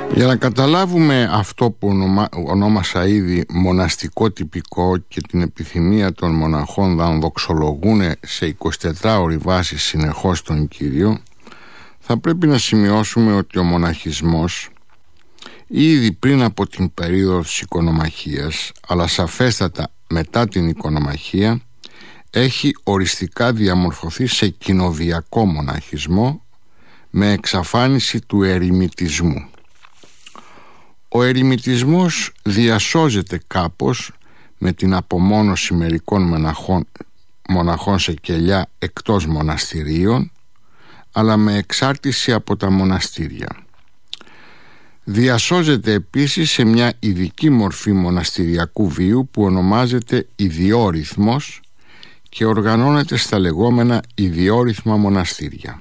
Για να καταλάβουμε αυτό που ονόμασα ήδη μοναστικό τυπικό και την επιθυμία των μοναχών να δοξολογούν σε 24ωρη βάση συνεχώς τον Κύριο, θα πρέπει να σημειώσουμε ότι ο μοναχισμός ήδη πριν από την περίοδο της οικονομαχίας, αλλά σαφέστατα μετά την οικονομαχία, έχει οριστικά διαμορφωθεί σε κοινοβιακό μοναχισμό με εξαφάνιση του ερημιτισμού. Ο ερημιτισμός διασώζεται κάπως με την απομόνωση μερικών μοναχών σε κελιά εκτός μοναστηρίων, αλλά με εξάρτηση από τα μοναστήρια. Διασώζεται επίσης σε μια ειδική μορφή μοναστηριακού βίου που ονομάζεται ιδιόρυθμος και οργανώνεται στα λεγόμενα ιδιόρυθμα μοναστήρια.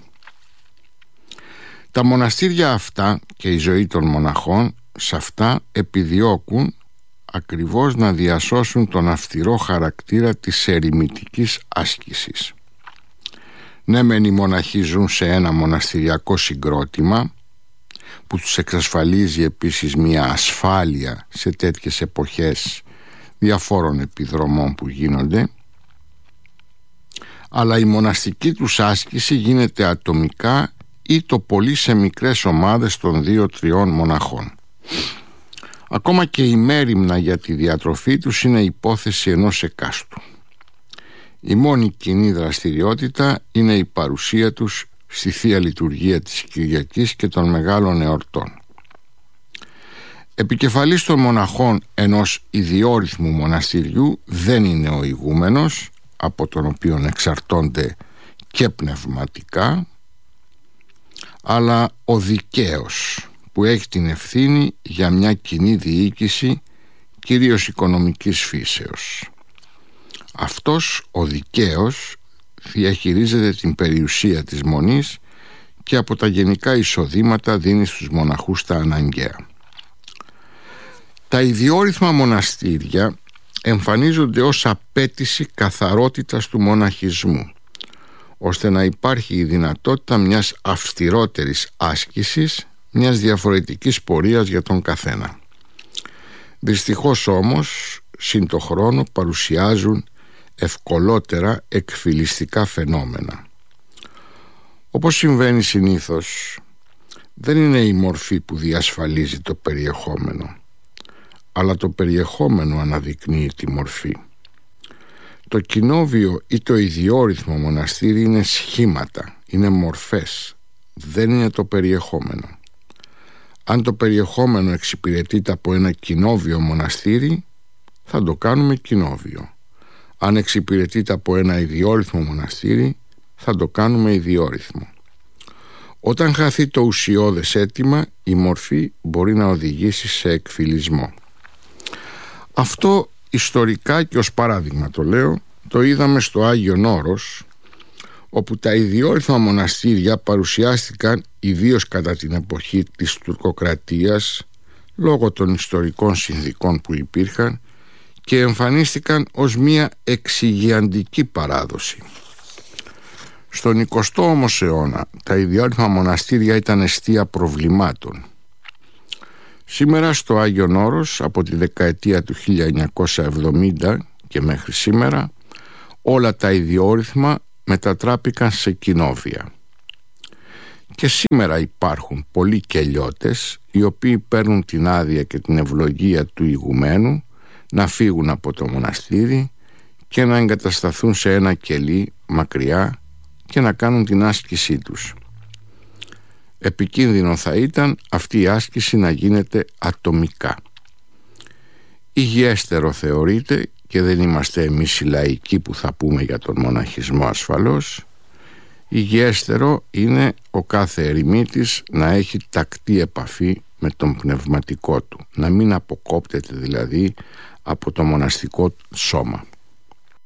Τα μοναστήρια αυτά και η ζωή των μοναχών σε αυτά επιδιώκουν ακριβώς να διασώσουν τον αυστηρό χαρακτήρα της ερημιτικής άσκησης. Ναι μεν οι μοναχοί ζουν σε ένα μοναστηριακό συγκρότημα που τους εξασφαλίζει επίσης μια ασφάλεια σε τέτοιες εποχές διαφόρων επιδρομών που γίνονται, αλλά η μοναστική τους άσκηση γίνεται ατομικά ή το πολύ σε μικρές ομάδες των 2-3 μοναχών. Ακόμα και η μέριμνα για τη διατροφή τους είναι υπόθεση ενός εκάστου. Η μόνη κοινή δραστηριότητα είναι η παρουσία τους στη Θεία Λειτουργία της Κυριακής και των μεγάλων εορτών. Επικεφαλής των μοναχών ενός ιδιόρυθμου μοναστηριού δεν είναι ο ηγούμενος, από τον οποίο εξαρτώνται και πνευματικά, αλλά ο δικαίος, που έχει την ευθύνη για μια κοινή διοίκηση, κυρίως οικονομικής φύσεως. Αυτός ο δικαίος διαχειρίζεται την περιουσία της μονής και από τα γενικά εισοδήματα δίνει στους μοναχούς τα αναγκαία. Τα ιδιόρυθμα μοναστήρια εμφανίζονται ως απέτηση καθαρότητας του μοναχισμού, ώστε να υπάρχει η δυνατότητα μιας αυστηρότερης άσκησης, μιας διαφορετικής πορείας για τον καθένα. Δυστυχώς όμως, συν το χρόνο παρουσιάζουν ευκολότερα εκφυλιστικά φαινόμενα. Όπως συμβαίνει συνήθως, δεν είναι η μορφή που διασφαλίζει το περιεχόμενο, αλλά το περιεχόμενο αναδεικνύει τη μορφή. Το κοινόβιο ή το ιδιόρυθμο μοναστήρι είναι σχήματα, είναι μορφές, δεν είναι το περιεχόμενο. Αν το περιεχόμενο εξυπηρετείται από ένα κοινόβιο μοναστήρι, θα το κάνουμε κοινόβιο. Αν εξυπηρετείται από ένα ιδιόρυθμο μοναστήρι, θα το κάνουμε ιδιόρυθμο. Όταν χαθεί το ουσιώδες αίτημα, η μορφή μπορεί να οδηγήσει σε εκφυλισμό. Αυτό ιστορικά και ως παράδειγμα το λέω, το είδαμε στο Άγιον Όρος, όπου τα ιδιόρυθμα μοναστήρια παρουσιάστηκαν ιδίως κατά την εποχή της τουρκοκρατίας λόγω των ιστορικών συνθηκών που υπήρχαν και εμφανίστηκαν ως μια εξυγιαντική παράδοση. Στον 20ο όμως αιώνα τα ιδιόρυθμα μοναστήρια ήταν εστία προβλημάτων. Σήμερα στο Άγιον Όρος, από τη δεκαετία του 1970 και μέχρι σήμερα, όλα τα ιδιόρυθμα μετατράπηκαν σε κοινόβια. Και σήμερα υπάρχουν πολλοί κελιώτες οι οποίοι παίρνουν την άδεια και την ευλογία του ηγουμένου να φύγουν από το μοναστήρι και να εγκατασταθούν σε ένα κελί μακριά και να κάνουν την άσκησή τους. Επικίνδυνο θα ήταν αυτή η άσκηση να γίνεται ατομικά. Υγιέστερο θεωρείται, και δεν είμαστε εμείς οι λαϊκοί που θα πούμε για τον μοναχισμό ασφαλώς, υγιέστερο είναι ο κάθε ερημίτης να έχει τακτή επαφή με τον πνευματικό του, να μην αποκόπτεται δηλαδή από το μοναστικό σώμα.